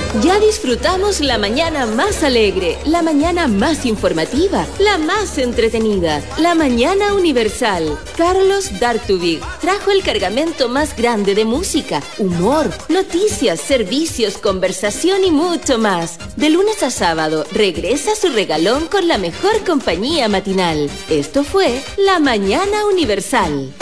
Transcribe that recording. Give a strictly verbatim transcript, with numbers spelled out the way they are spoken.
Ya disfrutamos la mañana más alegre, la mañana más informativa, la más entretenida, la mañana universal. Carlos Dartubig trajo el cargamento más grande de música, humor, noticias, servicios, conversación y mucho más. De lunes a sábado, regresa su regalón con la mejor compañía matinal. Esto fue La Mañana Universal.